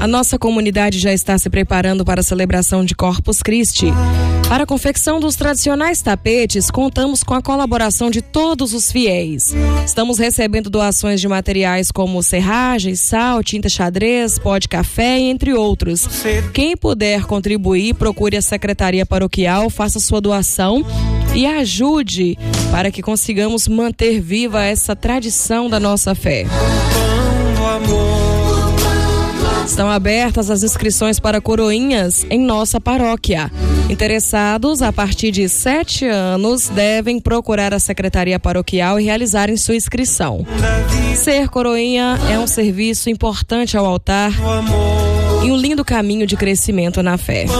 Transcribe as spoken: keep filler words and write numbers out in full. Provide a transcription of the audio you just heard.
A nossa comunidade já está se preparando para a celebração de Corpus Christi. Para a confecção dos tradicionais tapetes, contamos com a colaboração de todos os fiéis. Estamos recebendo doações de materiais como serragem, sal, tinta xadrez, pó de café, entre outros. Quem puder contribuir, procure a Secretaria Paroquial, faça sua doação e ajude para que consigamos manter viva essa tradição da nossa fé. Estão abertas as inscrições para coroinhas em nossa paróquia. Interessados, a partir de sete anos, devem procurar a Secretaria Paroquial e realizarem sua inscrição. Ser coroinha é um serviço importante ao altar e um lindo caminho de crescimento na fé.